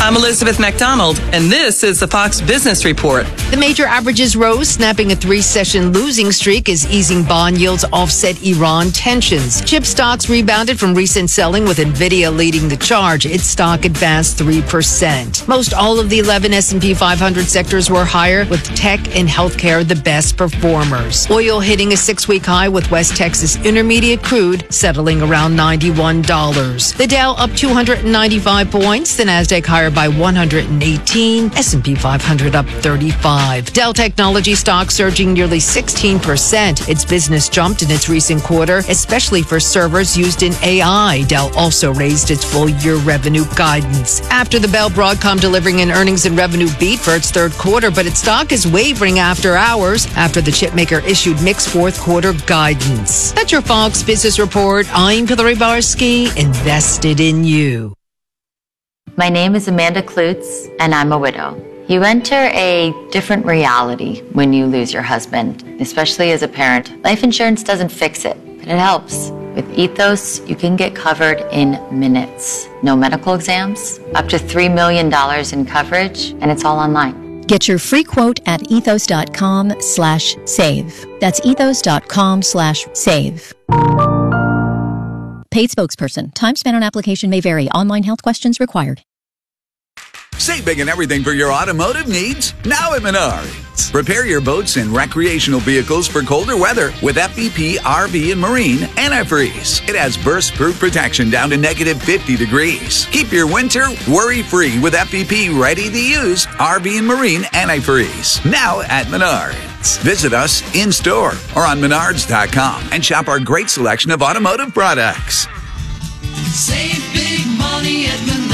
I'm Elizabeth McDonald, and this is the Fox Business Report. The major averages rose, snapping a 3-session losing streak as easing bond yields offset Iran tensions. Chip stocks rebounded from recent selling, with NVIDIA leading the charge. Its stock advanced 3%. Most all of the 11 S&P 500 sectors were higher, with tech and healthcare the best performers. Oil hitting a 6-week high, with West Texas Intermediate crude settling around $91. The Dow up 295 points, the Nasdaq higher by 118, S&P 500 up 35. Dell Technology stock surging nearly 16%. Its business jumped in its recent quarter, especially for servers used in AI. Dell also raised its full-year revenue guidance. After the bell, Broadcom delivering an earnings and revenue beat for its third quarter, but its stock is wavering after hours after the chipmaker issued mixed fourth quarter guidance. That's your Fox Business Report. I'm Hillary Barsky, invested in you. My name is Amanda Klutz, and I'm a widow. You enter a different reality when you lose your husband, especially as a parent. Life insurance doesn't fix it, but it helps. With Ethos, you can get covered in minutes. No medical exams, up to $3 million in coverage, and it's all online. Get your free quote at ethos.com/save. That's ethos.com/save. Paid spokesperson. Time spent on application may vary. Online health questions required. Save big on everything for your automotive needs now at Menards. Repair your boats and recreational vehicles for colder weather with FVP RV and Marine Antifreeze. It has burst-proof protection down to -50 degrees. Keep your winter worry-free with FVP ready-to-use RV and Marine Antifreeze. Now at Menards. Visit us in-store or on Menards.com and shop our great selection of automotive products. Save big money at Menards.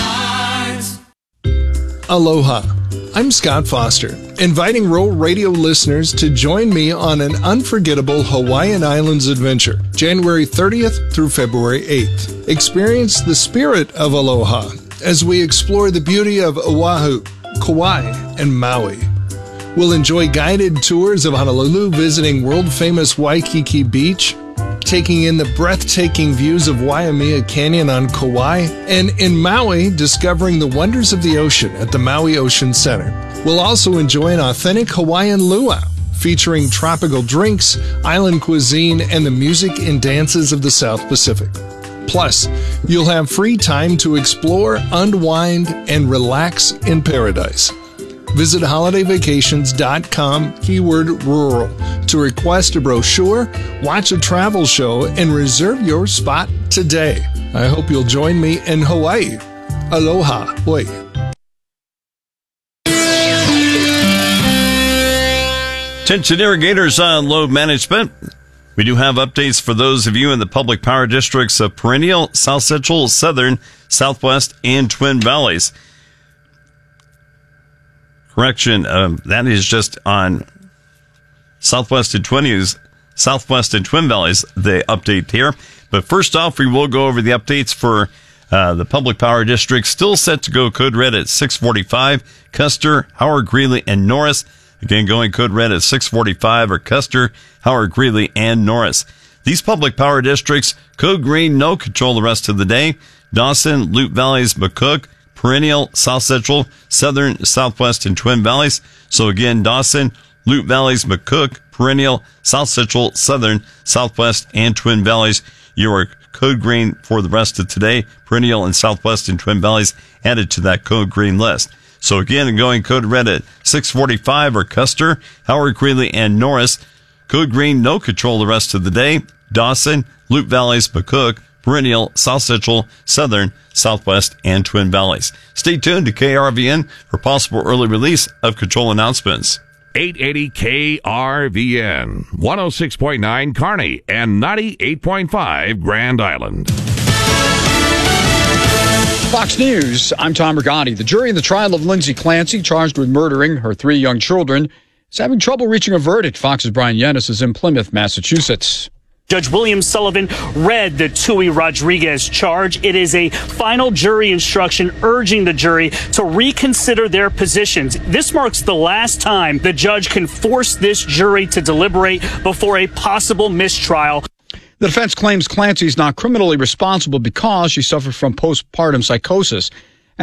Aloha. I'm Scott Foster, inviting Rural Radio listeners to join me on an unforgettable Hawaiian Islands adventure, January 30th through February 8th. Experience the spirit of aloha as we explore the beauty of Oahu, Kauai, and Maui. We'll enjoy guided tours of Honolulu, visiting world-famous Waikiki Beach, taking in the breathtaking views of Waimea Canyon on Kauai, and in Maui, discovering the wonders of the ocean at the Maui Ocean Center. We'll also enjoy an authentic Hawaiian luau, featuring tropical drinks, island cuisine, and the music and dances of the South Pacific. Plus, you'll have free time to explore, unwind, and relax in paradise. Visit holidayvacations.com, keyword rural, to request a brochure, watch a travel show, and reserve your spot today. I hope you'll join me in Hawaii. Aloha. Hoi. Attention irrigators on load management. We do have updates for those of you in the public power districts of Perennial, South Central, Southern, Southwest, and Twin Valleys. Correction, that is just on Southwest and Twin Valleys, the update here. But first off, we will go over the updates for the public power districts. Still set to go code red at 645, Custer, Howard, Greeley, and Norris. Again, going code red at 645 are Custer, Howard, Greeley, and Norris. These public power districts, code green, no control the rest of the day. Dawson, Loop Valleys, McCook, Perennial, South Central, Southern, Southwest, and Twin Valleys. So again, Dawson, Loop Valleys, McCook, Perennial, South Central, Southern, Southwest, and Twin Valleys. You are code green for the rest of today. Perennial and Southwest and Twin Valleys added to that code green list. So again, going code red at 645 are Custer, Howard, Greeley, and Norris. Code green, no control the rest of the day. Dawson, Loop Valleys, McCook, Perennial, South Central, Southern, Southwest, and Twin Valleys. Stay tuned to KRVN for possible early release of control announcements. 880 KRVN, 106.9 Kearney, and 98.5 Grand Island. Fox News, I'm Tom Rigotti. The jury in the trial of Lindsay Clancy, charged with murdering her 3 young children, is having trouble reaching a verdict. Fox's Brian Yennis is in Plymouth, Massachusetts. Judge William Sullivan read the Tui Rodriguez charge. It is a final jury instruction urging the jury to reconsider their positions. This marks the last time the judge can force this jury to deliberate before a possible mistrial. The defense claims Clancy is not criminally responsible because she suffered from postpartum psychosis.